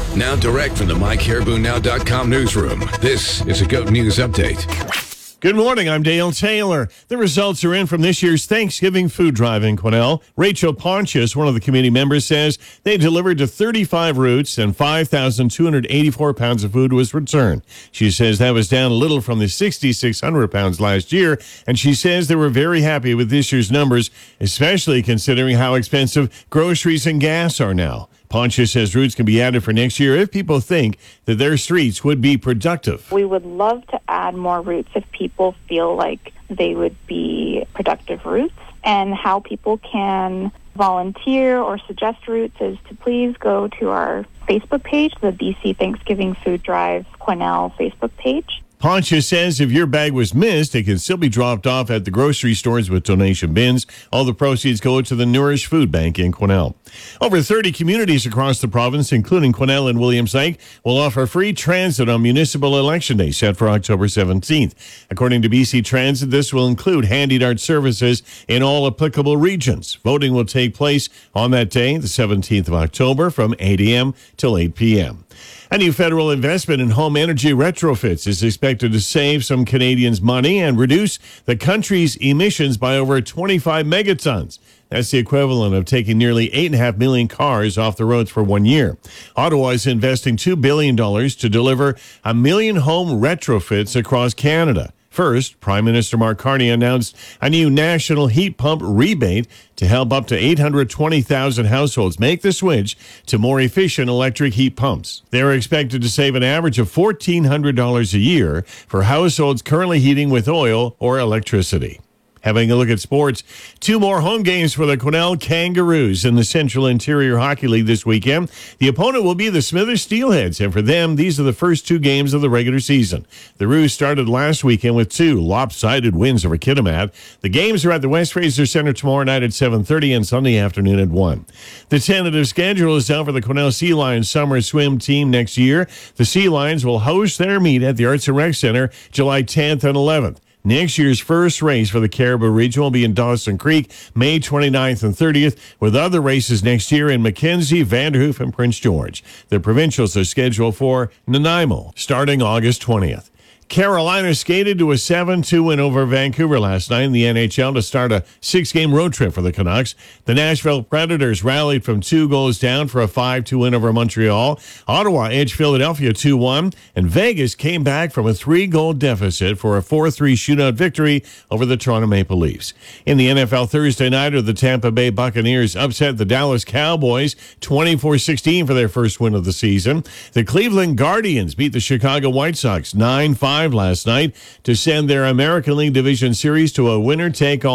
Now direct from the MyCaribouNow.com newsroom, this is a GOAT News Update. Good morning, I'm Dale Taylor. The results are in from this year's Thanksgiving food drive in Quesnel. Rachel Pontius, one of the committee members, says they delivered to 35 routes and 5,284 pounds of food was returned. She says that was down a little from the 6,600 pounds last year, and she says they were very happy with this year's numbers, especially considering how expensive groceries and gas are now. Pontius says routes can be added for next year if people think that their streets would be productive. We would love to add more routes if people feel like they would be productive routes. And how people can volunteer or suggest routes is to please go to our Facebook page, the BC Thanksgiving Food Drive Quesnel Facebook page. Pontius says if your bag was missed, it can still be dropped off at the grocery stores with donation bins. All the proceeds go to the Nourish Food Bank in Quesnel. Over 30 communities across the province, including Quesnel and Williamsburg, will offer free transit on Municipal Election Day, set for October 17th. According to BC Transit, this will include handy-dart services in all applicable regions. Voting will take place on that day, the 17th of October, from 8 a.m. till 8 p.m. A new federal investment in home energy retrofits is expected to save some Canadians money and reduce the country's emissions by over 25 megatons. That's the equivalent of taking nearly 8.5 million cars off the roads for 1 year. Ottawa is investing $2 billion to deliver 1 million home retrofits across Canada. First, Prime Minister Mark Carney announced a new national heat pump rebate to help up to 820,000 households make the switch to more efficient electric heat pumps. They're expected to save an average of $1,400 a year for households currently heating with oil or electricity. Having a look at sports, 2 more home games for the Quesnel Kangaroos in the Central Interior Hockey League this weekend. The opponent will be the Smithers Steelheads, and for them, these are the first 2 games of the regular season. The Roos started last weekend with 2 lopsided wins over Kitimat. The games are at the West Fraser Centre tomorrow night at 7:30 and Sunday afternoon at 1. The tentative schedule is out for the Quesnel Sea Lions summer swim team next year. The Sea Lions will host their meet at the Arts and Rec Centre July 10th and 11th. Next year's first race for the Caribou Region will be in Dawson Creek, May 29th and 30th, with other races next year in Mackenzie, Vanderhoof, and Prince George. The provincials are scheduled for Nanaimo, starting August 20th. Carolina skated to a 7-2 win over Vancouver last night in the NHL to start a 6-game road trip for the Canucks. The Nashville Predators rallied from 2 goals down for a 5-2 win over Montreal. Ottawa edged Philadelphia 2-1, and Vegas came back from a 3-goal deficit for a 4-3 shootout victory over the Toronto Maple Leafs. In the NFL Thursday nighter, the Tampa Bay Buccaneers upset the Dallas Cowboys 24-16 for their first win of the season. The Cleveland Guardians beat the Chicago White Sox 9-5 last night to send their American League Division Series to a winner-take-all